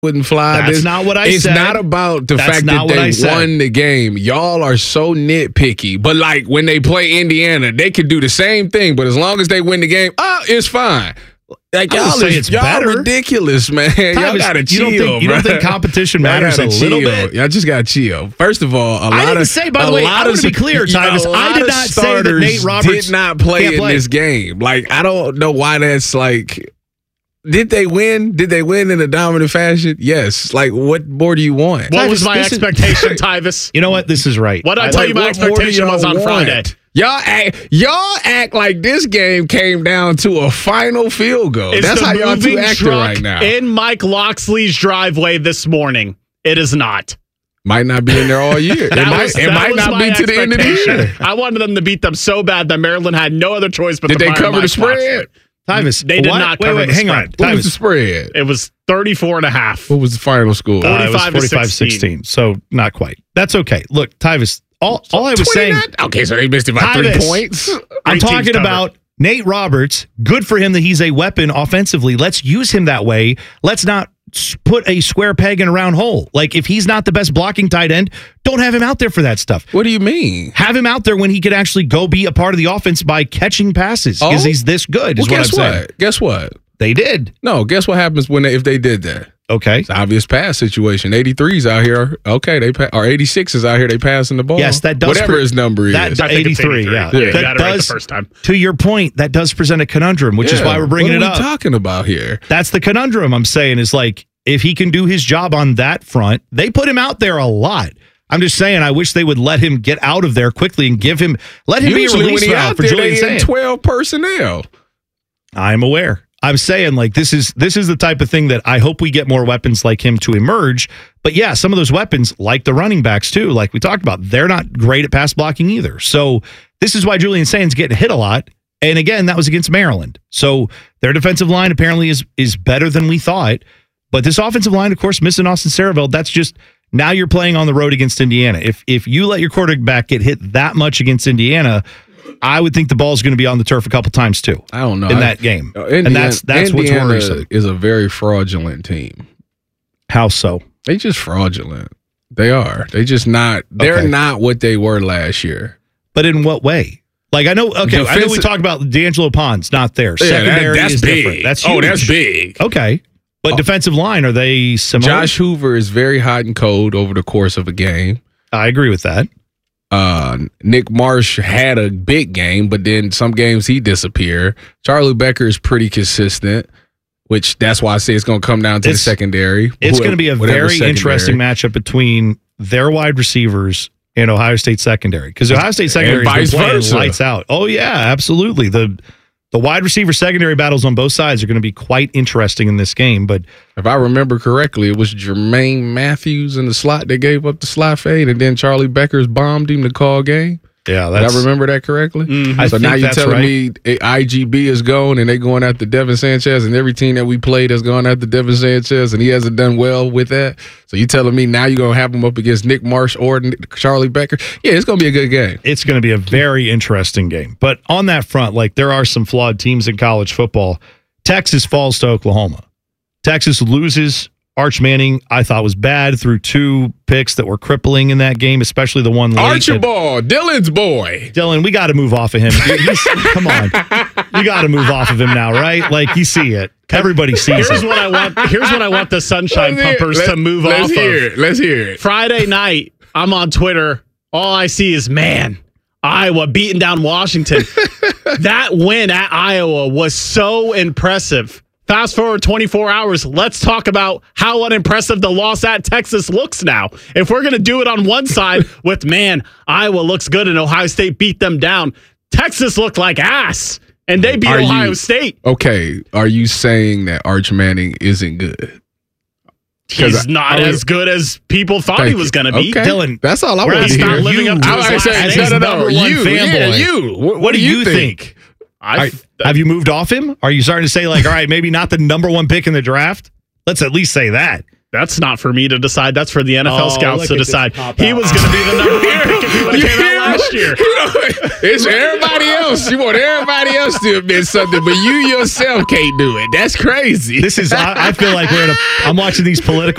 wouldn't fly. That's not what I said. It's not about the fact that they won the game. Y'all are so nitpicky. But like when they play Indiana, they could do the same thing. But as long as they win the game, it's fine. Like y'all ridiculous, man. Y'all gotta chill. You don't think competition matters a little bit? Y'all just gotta chill. First of all, I want to be clear, Tyvis. I did not say that Nate Roberts did not play in this game. Like I don't know why that's like. Did they win? Did they win in a dominant fashion? Yes. Like, what more do you want? What was my expectation, Tyvis? You know what? This is right. What did I tell you my expectation was on Friday? Y'all act like this game came down to a final field goal. It's That's how y'all two acting right now. In Mike Locksley's driveway this morning. It is not. Might not be in there all year. It might not be to the end of the year. I wanted them to beat them so bad that Maryland had no other choice but to fire Mike Locksley. Did they cover the spread? Tyvis, they did not cover the spread. Hang on. What was the spread? It was 34.5. What was the final score? It was 45-16. So not quite. That's okay. Look, Tyvis, all I was saying. Okay, so they missed it by 3 points. I'm talking about Nate Roberts. Good for him that he's a weapon offensively. Let's use him that way. Let's not put a square peg in a round hole. Like, if he's not the best blocking tight end, don't have him out there for that stuff. What do you mean? Have him out there when he could actually go be a part of the offense by catching passes because he's this good, is what I'm saying. Guess what? They did. No, guess what happens if they did that? Okay. It's an obvious pass situation. 83's out here. Okay, or 86 is out here. They passing the ball. Yes, that does. Whatever his number is. That 83, yeah. That got it right the first time. To your point, that does present a conundrum, which is why we're bringing it up. What are we talking about here? That's the conundrum I'm saying is like, if he can do his job on that front, they put him out there a lot. I'm just saying, I wish they would let him get out of there quickly and let him be a release valve for Julian Sayin. 12 personnel. I'm aware. I'm saying, like, this is the type of thing that I hope we get more weapons like him to emerge. But yeah, some of those weapons, like the running backs too, like we talked about, they're not great at pass blocking either. So this is why Julian Sayin's getting hit a lot. And again, that was against Maryland. So their defensive line apparently is better than we thought. But this offensive line, of course, missing Austin Saraville, that's just, now you're playing on the road against Indiana. If you let your quarterback get hit that much against Indiana, I would think the ball's going to be on the turf a couple times too. I don't know. In that game. And that's what's worrisome. Is a very fraudulent team. How so? They just fraudulent. They are. They just not, they're not what they were last year. But in what way? Like, I know we talked about D'Angelo Pond's not there. Yeah, secondary that's is big. Different. That's huge. That's big. Okay. But defensive line, are they similar? Josh Hoover is very hot and cold over the course of a game. I agree with that. Nick Marsh had a big game, but then some games he disappeared. Charlie Becker is pretty consistent, which that's why I say it's going to come down to the secondary. It's going to be a very interesting matchup between their wide receivers and Ohio State secondary, because Ohio State secondary is playing lights out. Oh yeah, absolutely. The wide receiver secondary battles on both sides are going to be quite interesting in this game. But if I remember correctly, it was Jermaine Matthews in the slot that gave up the slot fade, and then Charlie Becker's bombed him to call game. Yeah, did I remember that correctly? Mm-hmm. So now you're telling me IGB is going and they're going after Devin Sanchez, and every team that we played has gone after Devin Sanchez, and he hasn't done well with that. So you telling me now you're going to have him up against Nick Marsh or Charlie Becker? Yeah, it's going to be a good game. It's going to be a very interesting game. But on that front, like, there are some flawed teams in college football. Texas falls to Oklahoma. Texas loses. Arch Manning, I thought, was bad, threw 2 picks that were crippling in that game, especially the one late. Archibald, Dylan's boy. Dylan, we got to move off of him. Come on. You got to move off of him now, right? Like, you see it. Everybody sees it. Here's what I want the Sunshine Pumpers to move off of. Let's hear it. Friday night, I'm on Twitter. All I see is, man, Iowa beating down Washington. That win at Iowa was so impressive. Fast forward 24 hours, let's talk about how unimpressive the loss at Texas looks now. If we're going to do it on one side with, man, Iowa looks good and Ohio State beat them down, Texas looked like ass, and they beat Ohio State. Okay, are you saying that Arch Manning isn't good? He's not as good as people thought he was going to be. Okay. Dylan, that's all I want to hear. Not living up to his last name. You. What do you think? Have you moved off him? Are you starting to say, like, all right, maybe not the number 1 pick in the draft? Let's at least say that. That's not for me to decide. That's for the NFL scouts to decide. He was going to be the number 1 pick if he would have came out last year. It's everybody else. You want everybody else to admit something, but you yourself can't do it. That's crazy. I feel like I'm watching these political